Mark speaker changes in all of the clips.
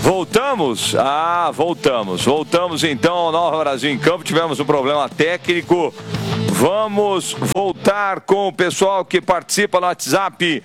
Speaker 1: Voltamos? Voltamos então ao Nova Brasil em Campo. Tivemos um problema técnico. Vamos voltar com o pessoal que participa no WhatsApp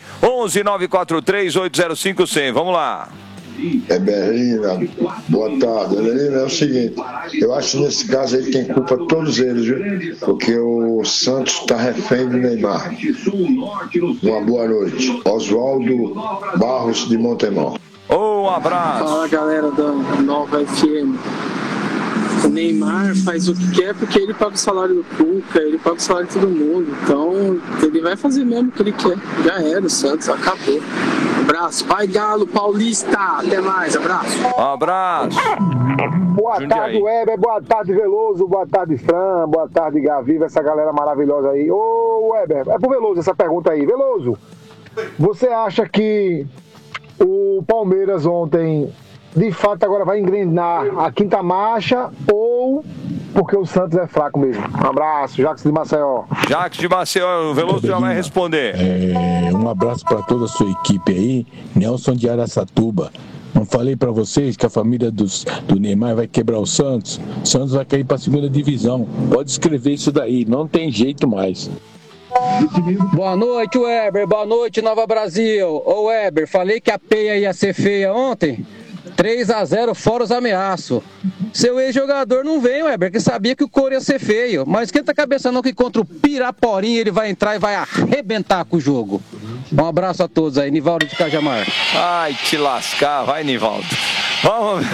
Speaker 1: 11-943-805-100. Vamos lá.
Speaker 2: Berlina, boa tarde. Berlina, é o seguinte, eu acho que nesse caso aí tem culpa todos eles, viu? Porque o Santos está refém do Neymar. Uma boa noite. Oswaldo Barros de Montemor.
Speaker 1: Um abraço.
Speaker 3: Fala, galera da Nova FM. O Neymar faz o que quer porque ele paga o salário do Cuca, ele paga o salário de todo mundo. Então, ele vai fazer mesmo o que ele quer. Já era, o Santos, acabou. Abraço. Vai, Galo Paulista. Até mais. Abraço.
Speaker 1: Abraço.
Speaker 4: Boa tarde, Weber. Boa tarde, Veloso. Boa tarde, Fran. Boa tarde, Gaviva. Essa galera maravilhosa aí. Ô, Weber, é pro Veloso essa pergunta aí. Veloso, você acha que o Palmeiras ontem, de fato, agora vai engrenar a quinta marcha ou porque o Santos é fraco mesmo? Um abraço, Jacques de Maceió.
Speaker 1: Jacques de Maceió, o Veloso já vai responder.
Speaker 5: Um abraço para toda a sua equipe aí, Nelson de Araçatuba. Não falei para vocês que a família do Neymar vai quebrar o Santos? O Santos vai cair para a segunda divisão. Pode escrever isso daí, não tem jeito mais.
Speaker 6: Boa noite, Weber. Boa noite, Nova Brasil. Ô, Weber, falei que a peia ia ser feia ontem. 3-0 fora os ameaços. Seu ex-jogador não veio, Weber, que sabia que o couro ia ser feio. Mas esquenta a cabeça não que contra o Piraporinha ele vai entrar e vai arrebentar com o jogo. Um abraço a todos aí, Nivaldo de Cajamar.
Speaker 1: Ai, te lascar, vai, Nivaldo. Vamos,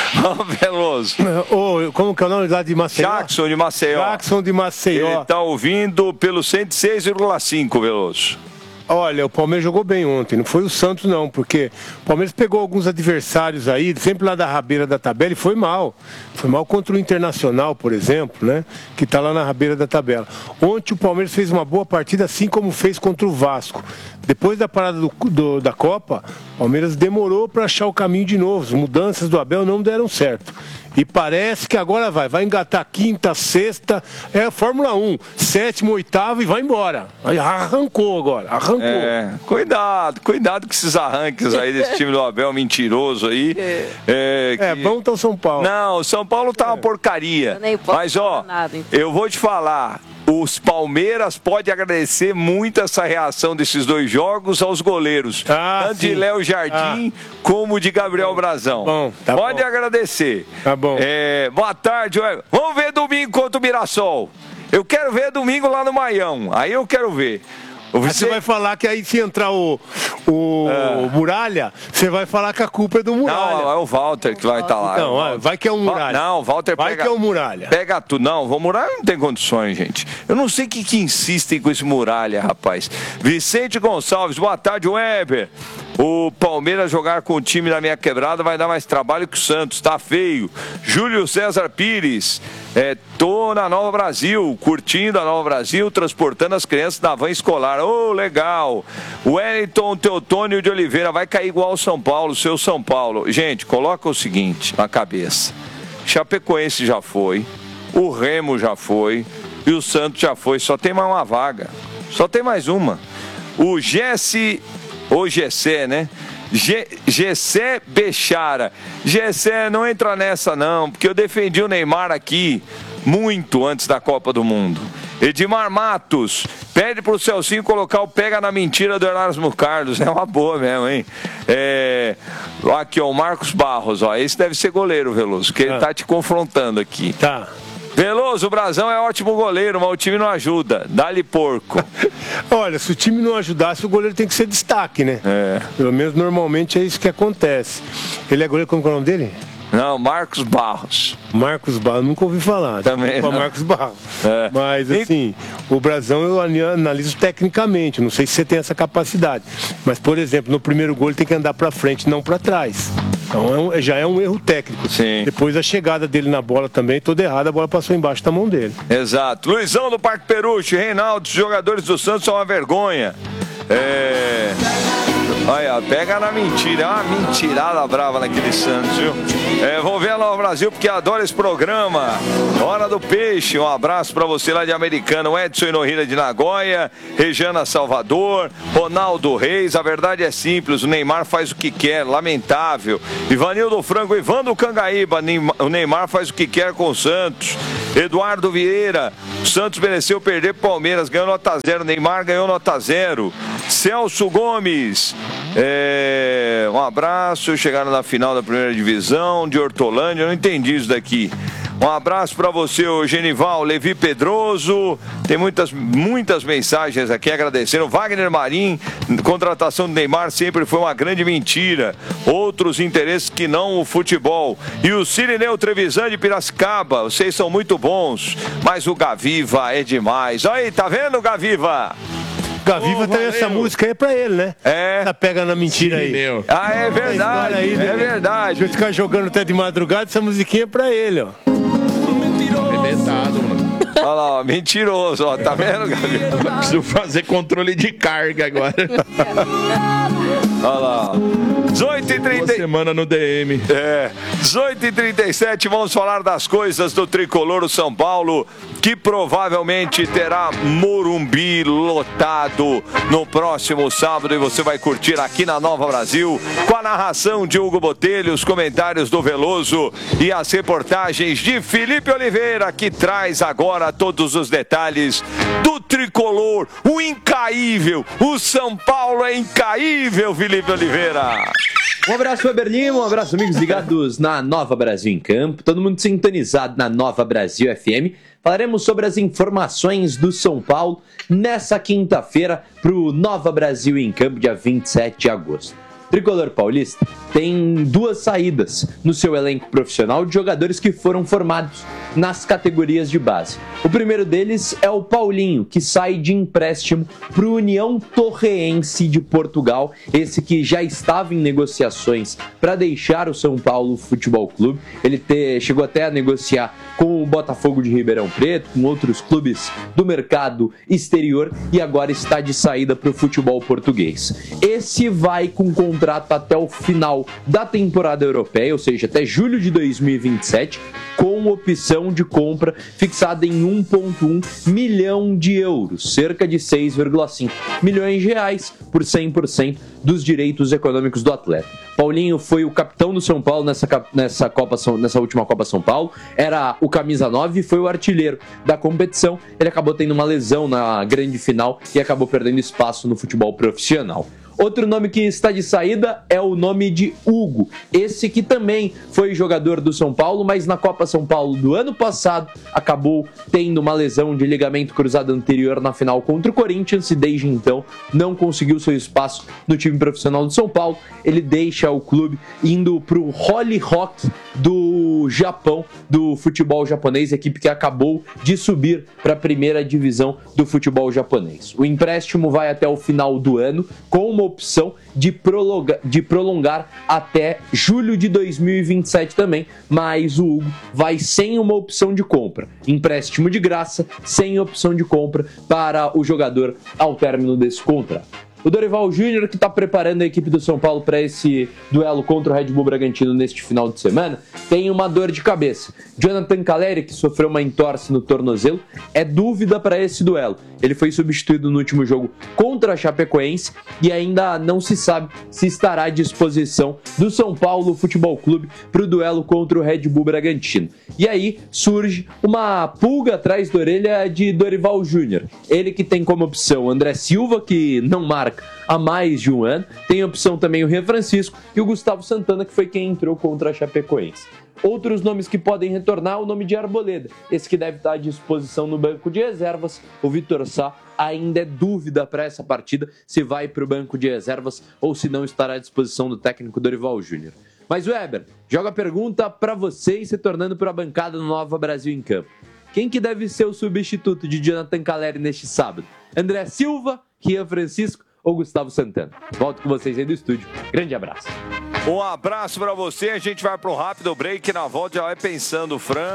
Speaker 1: Veloso.
Speaker 7: Como que é o nome lá de Maceió?
Speaker 1: Jackson de Maceió.
Speaker 7: Jackson de Maceió.
Speaker 1: Ele tá ouvindo pelo 106,5, Veloso.
Speaker 7: Olha, o Palmeiras jogou bem ontem, não foi o Santos não, porque o Palmeiras pegou alguns adversários aí, sempre lá da rabeira da tabela, e foi mal. Foi mal contra o Internacional, por exemplo, né? Que está lá na rabeira da tabela. Ontem o Palmeiras fez uma boa partida, assim como fez contra o Vasco. Depois da parada da Copa, o Palmeiras demorou para achar o caminho de novo. As mudanças do Abel não deram certo. E parece que agora vai engatar quinta, sexta, é a Fórmula 1, sétimo, oitavo e vai embora. Aí arrancou agora, arrancou.
Speaker 1: Cuidado com esses arranques aí desse time do Abel mentiroso aí.
Speaker 7: Vamos então São Paulo.
Speaker 1: Não, o São Paulo tá uma porcaria. Mas ó, eu vou te falar, os Palmeiras podem agradecer muito essa reação desses dois jogos aos goleiros. Tanto de Léo Jardim como de Gabriel Brazão. Pode agradecer.
Speaker 7: Tá bom.
Speaker 1: Boa tarde, vamos ver domingo contra o Mirassol. Eu quero ver domingo lá no Maião. Aí eu quero ver.
Speaker 7: Você vai falar que aí se entrar o Muralha, você vai falar que a culpa é do Muralha.
Speaker 1: Não, é o Walter que vai estar lá.
Speaker 7: Não, vai que é o Muralha.
Speaker 1: Não, o Walter
Speaker 7: vai que é o Muralha.
Speaker 1: Pega tudo. Não, o Muralha não tem condições, gente. Eu não sei o que insistem com esse Muralha, rapaz. Vicente Gonçalves, boa tarde, Weber. O Palmeiras jogar com o time da minha quebrada vai dar mais trabalho que o Santos, tá feio. Júlio César Pires, tô na Nova Brasil, curtindo a Nova Brasil, transportando as crianças na van escolar. Ô, legal. Wellington Teotônio de Oliveira, vai cair igual o São Paulo, seu São Paulo. Gente, coloca o seguinte na cabeça. Chapecoense já foi, o Remo já foi e o Santos já foi. Só tem mais uma vaga. Só tem mais uma. O Gessé, né? Gessé Bechara. Gessé, não entra nessa não, porque eu defendi o Neymar aqui muito antes da Copa do Mundo. Edmar Matos, pede pro Celcinho colocar o pega na mentira do Erasmo Carlos. É uma boa mesmo, hein? Aqui, ó, o Marcos Barros, ó. Esse deve ser goleiro, Veloso, que ele tá te confrontando aqui.
Speaker 7: Tá.
Speaker 1: Veloso, o Brazão é ótimo goleiro, mas o time não ajuda. Dá-lhe porco.
Speaker 7: Olha, se o time não ajudasse, o goleiro tem que ser destaque, né? Pelo menos normalmente é isso que acontece. Ele é goleiro, como é o nome dele?
Speaker 1: Não, Marcos Barros.
Speaker 7: Marcos Barros, nunca ouvi falar.
Speaker 1: Também não.
Speaker 7: Marcos Barros. Mas assim, o Brazão eu analiso tecnicamente, não sei se você tem essa capacidade. Mas, por exemplo, no primeiro gol ele tem que andar pra frente, não pra trás. Então já é um erro técnico.
Speaker 1: Sim.
Speaker 7: Depois a chegada dele na bola também, toda errada, a bola passou embaixo da mão dele.
Speaker 1: Exato. Luizão do Parque Peruche, Reinaldo, os jogadores do Santos são uma vergonha. Olha, pega na mentira. É uma mentirada brava naquele Santos, viu? Vou ver a Nova Brasil porque adoro esse programa. Hora do Peixe. Um abraço pra você lá de Americano. Edson Inohira de Nagoya, Rejana Salvador, Ronaldo Reis. A verdade é simples, o Neymar faz o que quer, lamentável. Ivanildo Franco, Ivan do Cangaíba, o Neymar faz o que quer com o Santos. Eduardo Vieira, o Santos mereceu perder pro Palmeiras, ganhou nota 0, Neymar ganhou nota 0. Celso Gomes, um abraço, chegaram na final da primeira divisão de Hortolândia, eu não entendi isso daqui. Um abraço para você, o Genival, Levi Pedroso. Tem muitas mensagens aqui agradecendo. Wagner Marim, contratação do Neymar sempre foi uma grande mentira. Outros interesses que não o futebol. E o Cirineu Trevisan de Piracicaba, vocês são muito bons, mas o Gaviva é demais. Olha aí, tá vendo, Gaviva?
Speaker 7: Gaviva tem essa música aí pra ele, né? Tá pegando a mentira aí.
Speaker 1: Ah, é verdade,
Speaker 7: aí,
Speaker 1: é verdade.
Speaker 7: Se eu ficar jogando até de madrugada, essa musiquinha é pra ele, ó.
Speaker 8: Arrebentado, mano.
Speaker 1: Olha lá, ó, mentiroso, ó, tá vendo, Gaviva?
Speaker 8: Preciso fazer controle de carga agora.
Speaker 1: Olha lá, 18h30.
Speaker 8: Semana no DM.
Speaker 1: 18h37, vamos falar das coisas do tricolor do São Paulo, que provavelmente terá Morumbi lotado no próximo sábado e você vai curtir aqui na Nova Brasil com a narração de Hugo Botelho, os comentários do Veloso e as reportagens de Felipe Oliveira, que traz agora todos os detalhes do tricolor, o incaível, o São Paulo é incaível, Felipe Oliveira.
Speaker 9: Um abraço, Weber Lima, um abraço, amigos ligados na Nova Brasil em Campo, todo mundo sintonizado na Nova Brasil FM. Falaremos sobre as informações do São Paulo nessa quinta-feira para o Nova Brasil em Campo, dia 27 de agosto. O tricolor paulista tem 2 saídas no seu elenco profissional de jogadores que foram formados nas categorias de base. O primeiro deles é o Paulinho, que sai de empréstimo para o União Torreense de Portugal, esse que já estava em negociações para deixar o São Paulo Futebol Clube. Ele chegou até a negociar com o Botafogo de Ribeirão Preto, com outros clubes do mercado exterior e agora está de saída para o futebol português. Esse vai com contrato até o final da temporada europeia, ou seja, até julho de 2027, com opção de compra fixada em 1,1 milhão de euros, cerca de 6,5 milhões de reais por 100% dos direitos econômicos do atleta. Paulinho foi o capitão do São Paulo nessa última Copa São Paulo, era o camisa 9 e foi o artilheiro da competição. Ele acabou tendo uma lesão na grande final e acabou perdendo espaço no futebol profissional. Outro nome que está de saída é o nome de Hugo, esse que também foi jogador do São Paulo, mas na Copa São Paulo do ano passado acabou tendo uma lesão de ligamento cruzado anterior na final contra o Corinthians e desde então não conseguiu seu espaço no time profissional do São Paulo. Ele deixa o clube indo para o Holy Rock do Japão, do futebol japonês, equipe que acabou de subir para a primeira divisão do futebol japonês. O empréstimo vai até o final do ano, com uma opção de prolongar até julho de 2027 também, mas o Hugo vai sem uma opção de compra. Empréstimo de graça, sem opção de compra para o jogador ao término desse contrato. O Dorival Júnior, que está preparando a equipe do São Paulo para esse duelo contra o Red Bull Bragantino neste final de semana, tem uma dor de cabeça. Jonathan Calleri, que sofreu uma entorse no tornozelo, é dúvida para esse duelo. Ele foi substituído no último jogo contra a Chapecoense e ainda não se sabe se estará à disposição do São Paulo Futebol Clube para o duelo contra o Red Bull Bragantino. E aí surge uma pulga atrás da orelha de Dorival Júnior. Ele que tem como opção André Silva, que não marca há mais de um ano. Tem opção também o Rian Francisco e o Gustavo Santana, que foi quem entrou contra a Chapecoense. Outros nomes que podem retornar, o nome de Arboleda, esse que deve estar à disposição no banco de reservas. O Vitor Sá ainda é dúvida para essa partida, se vai para o banco de reservas ou se não estará à disposição do técnico Dorival Júnior. Mas Weber, joga a pergunta para vocês, se tornando para a bancada do Nova Brasil em Campo. Quem que deve ser o substituto de Jonathan Calleri neste sábado? André Silva, Rian Francisco ou Gustavo Santana? Volto com vocês aí do estúdio. Grande abraço.
Speaker 1: Um abraço para você. A gente vai para um rápido break. Na volta já vai pensando, Fran.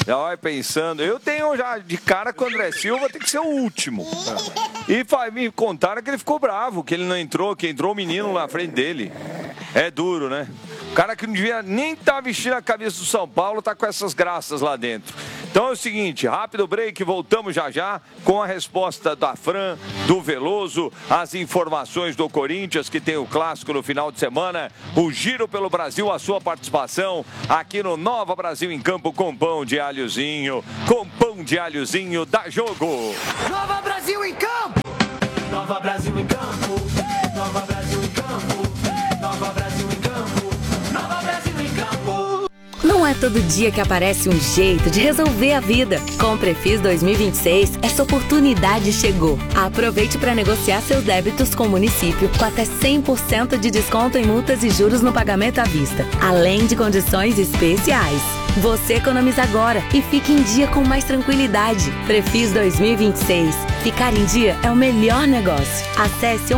Speaker 1: Já vai pensando. Eu tenho já de cara que o André Silva tem que ser o último. E me contaram que ele ficou bravo, que ele não entrou, que entrou o menino na frente dele. É duro, né? O cara que não devia nem estar vestindo a cabeça do São Paulo tá com essas graças lá dentro. Então é o seguinte, rápido break, voltamos já com a resposta da Fran, do Veloso, as informações do Corinthians, que tem o clássico no final de semana, o Giro pelo Brasil, a sua participação aqui no Nova Brasil em Campo com pão de alhozinho, dá jogo.
Speaker 10: Nova Brasil em campo! Nova Brasil em campo! Nova Brasil em campo! Nova Brasil em campo! Nova Brasil em campo!
Speaker 11: Não é todo dia que aparece um jeito de resolver a vida. Com o Prefis 2026, essa oportunidade chegou. Aproveite para negociar seus débitos com o município com até 100% de desconto em multas e juros no pagamento à vista, além de condições especiais. Você economiza agora e fica em dia com mais tranquilidade. Prefis 2026. Ficar em dia é o melhor negócio. Acesse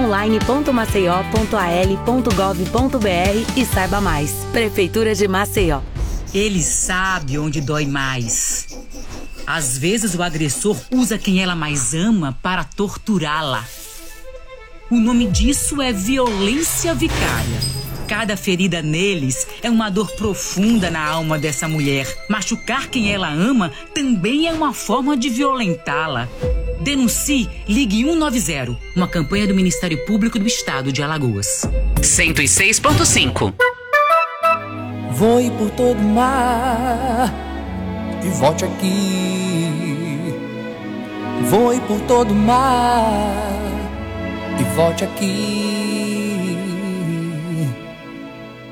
Speaker 11: online.maceió.al.gov.br e saiba mais. Prefeitura de Maceió.
Speaker 12: Ele sabe onde dói mais. Às vezes o agressor usa quem ela mais ama para torturá-la. O nome disso é violência vicária. Cada ferida neles é uma dor profunda na alma dessa mulher. Machucar quem ela ama também é uma forma de violentá-la. Denuncie, ligue 190, uma campanha do Ministério Público do Estado de Alagoas.
Speaker 11: 106.5.
Speaker 10: Voe por todo mar e volte aqui. Voe por todo mar e volte aqui.